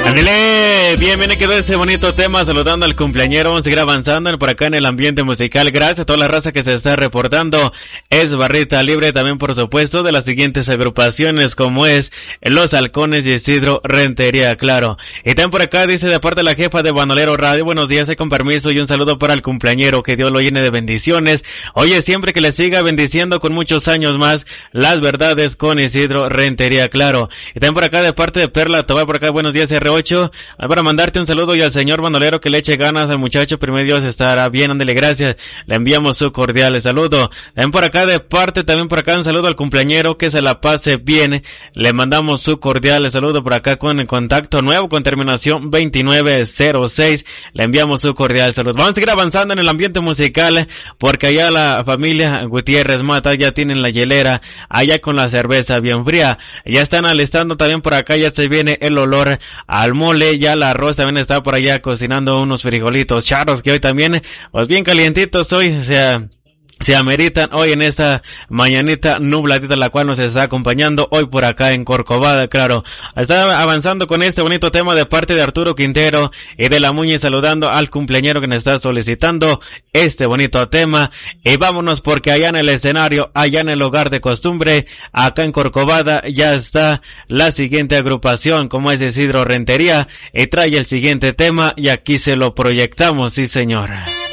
Ándale, bien quedó ese bonito tema, saludando al cumpleañero. Vamos a seguir avanzando por acá en el ambiente musical. Gracias a toda la raza que se está reportando. Es Barrita Libre, también por supuesto de las siguientes agrupaciones como es Los Halcones y Isidro Rentería, claro. Y también por acá dice de parte de la jefa de Bandolero Radio, buenos días, con permiso y un saludo para el cumpleañero, que Dios lo llene de bendiciones. Oye, siempre que le siga bendiciendo con muchos años más, las verdades con Isidro Rentería, claro. Y también por acá de parte de Perla Tobar, por acá, buenos días R8, para mandarte un saludo y al señor bandolero que le eche ganas al muchacho, primero Dios estará bien, ándele, gracias, le enviamos su cordial saludo. También por acá de parte, también por acá un saludo al cumpleañero, que se la pase bien, le mandamos su cordial saludo por acá con el contacto nuevo con terminación 2906, le enviamos su cordial saludo. Vamos a seguir avanzando en el ambiente musical, porque allá la familia Gutiérrez Mata ya tienen la hielera, allá con la cerveza bien fría, ya están alistando también por acá, ya se viene el olor al mole, ya la arroz también está por allá cocinando unos frijolitos charros que hoy también, pues bien calientitos hoy, se ameritan hoy en esta mañanita nubladita, la cual nos está acompañando hoy por acá en Corcovada, claro. Está avanzando con este bonito tema de parte de Arturo Quintero y de la Muñe, saludando al cumpleañero que nos está solicitando este bonito tema. Y vámonos, porque allá en el escenario, allá en el hogar de costumbre, acá en Corcovada, ya está la siguiente agrupación, como es Isidro Rentería, y trae el siguiente tema y aquí se lo proyectamos, sí señor.